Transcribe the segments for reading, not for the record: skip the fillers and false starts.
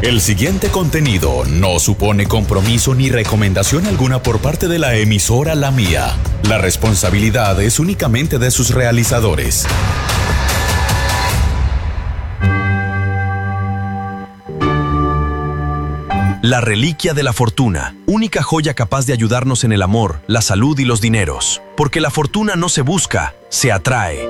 El siguiente contenido no supone compromiso ni recomendación alguna por parte de la emisora La Mía. La responsabilidad es únicamente de sus realizadores. La reliquia de la fortuna, única joya capaz de ayudarnos en el amor, la salud y los dineros. Porque la fortuna no se busca, se atrae.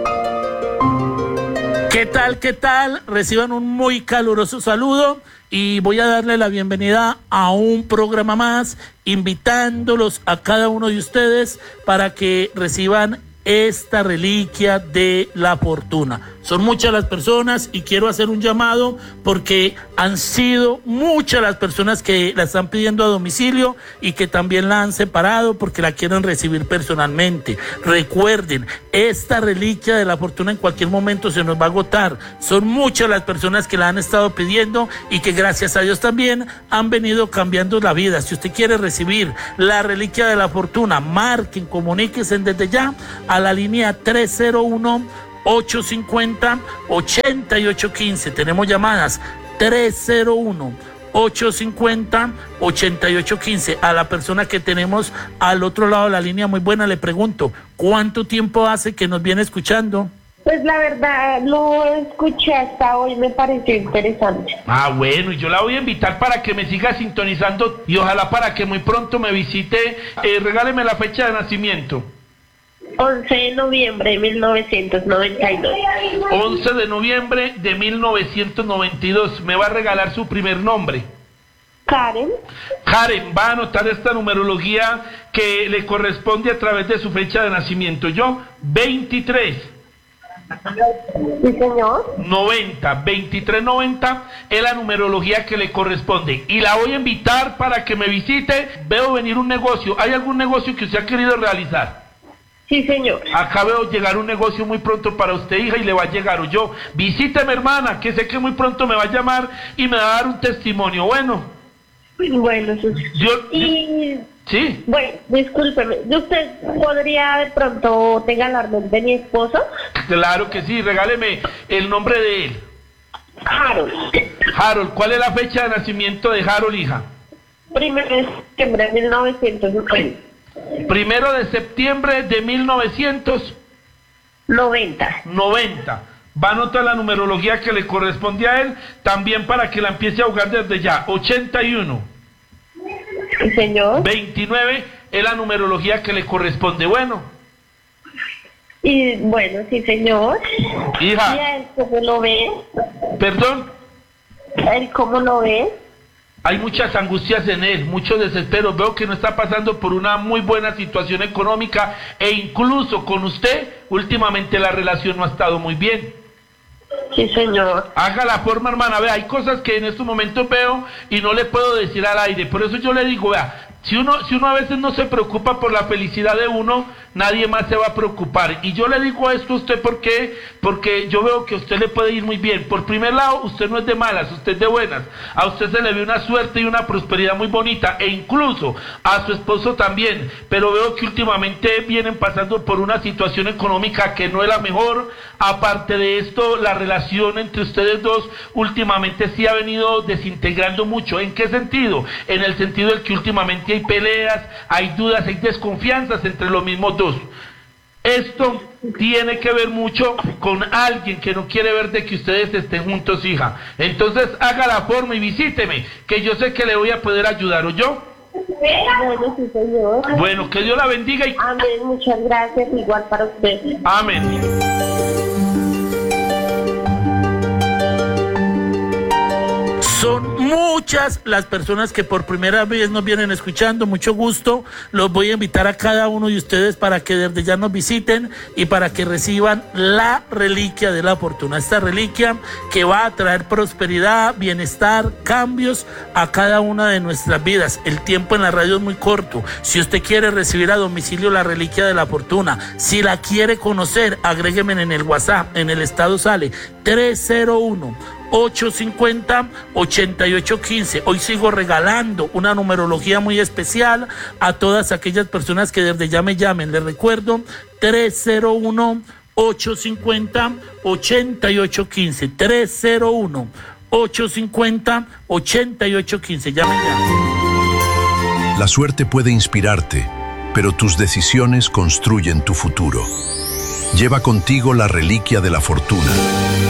¿Qué tal? ¿Qué tal? Reciban un muy caluroso saludo y voy a darle la bienvenida a un programa más, invitándolos a cada uno de ustedes para que reciban esta reliquia de la fortuna. Son muchas las personas y quiero hacer un llamado porque han sido muchas las personas que la están pidiendo a domicilio y que también la han separado porque la quieren recibir personalmente. Recuerden, esta reliquia de la fortuna en cualquier momento se nos va a agotar. Son muchas las personas que la han estado pidiendo y que gracias a Dios también han venido cambiando la vida. Si usted quiere recibir la reliquia de la fortuna, marquen, comuníquense desde ya a la línea 301-850-8815. Tenemos llamadas 301-850-8815. A la persona que tenemos al otro lado de la línea, muy buena, le pregunto, ¿cuánto tiempo hace que nos viene escuchando? Pues la verdad, lo escuché hasta hoy, me pareció interesante. Bueno, yo la voy a invitar para que me siga sintonizando y ojalá para que muy pronto me visite. Regáleme la fecha de nacimiento. 11 de noviembre de 1992. 11 de noviembre de 1992. Me va a regalar su primer nombre. Karen. Karen, va a anotar esta numerología que le corresponde a través de su fecha de nacimiento. Yo, 23. Sí, señor. 90, 2390 es la numerología que le corresponde. Y la voy a invitar para que me visite. Veo venir un negocio. ¿Hay algún negocio que usted ha querido realizar? Sí, señor. Acá veo llegar un negocio muy pronto para usted, hija, y le va a llegar. O yo, visíteme, hermana, que sé que muy pronto me va a llamar y me va a dar un testimonio. Bueno. Bueno, sí. Bueno, discúlpeme. ¿Usted podría de pronto regalarme el de mi esposo? Claro que sí, regáleme el nombre de él. Harold. Harold, ¿cuál es la fecha de nacimiento de Harold, hija? 1 de septiembre de 1990. 1 de septiembre de 1990. Va a anotar la numerología que le corresponde a él, también para que la empiece a jugar desde ya. 81. Sí, señor. 29 es la numerología que le corresponde. Bueno. Y bueno, sí, señor. Hija. ¿Y a él cómo lo ve? ¿Perdón? ¿A él cómo lo ve? Hay muchas angustias en él, muchos desesperos. Veo que no está pasando por una muy buena situación económica e incluso con usted, últimamente la relación no ha estado muy bien. Sí, señor. Haga la forma, hermana. Vea, hay cosas que en estos momentos veo y no le puedo decir al aire. Por eso yo le digo, vea, si uno a veces no se preocupa por la felicidad de uno, nadie más se va a preocupar. Y yo le digo esto a usted porque yo veo que a usted le puede ir muy bien. Por primer lado, usted no es de malas, usted es de buenas. A usted se le ve una suerte y una prosperidad muy bonita, e incluso a su esposo también. Pero veo que últimamente vienen pasando por una situación económica que no es la mejor. Aparte de esto, la relación entre ustedes dos últimamente sí ha venido desintegrando mucho. ¿En qué sentido? En el sentido de que últimamente hay peleas, hay dudas, hay desconfianzas entre los mismos dos. Esto tiene que ver mucho con alguien que no quiere ver de que ustedes estén juntos, hija. Entonces haga la forma y visíteme, que yo sé que le voy a poder ayudar, ¿o yo? Bueno, sí, señor. Bueno, que Dios la bendiga y... Amén, muchas gracias, igual para usted. Amén. Son muchas las personas que por primera vez nos vienen escuchando. Mucho gusto. Los voy a invitar a cada uno de ustedes para que desde ya nos visiten y para que reciban la reliquia de la fortuna. Esta reliquia que va a traer prosperidad, bienestar, cambios a cada una de nuestras vidas. El tiempo en la radio es muy corto. Si usted quiere recibir a domicilio la reliquia de la fortuna, si la quiere conocer, agrégueme en el WhatsApp. En el estado sale 301-850-8815. Hoy sigo regalando una numerología muy especial a todas aquellas personas que desde ya me llamen. Les recuerdo 301-850-8815. 850-8815. Llamen ya. La suerte puede inspirarte, pero tus decisiones construyen tu futuro. Lleva contigo la reliquia de la fortuna.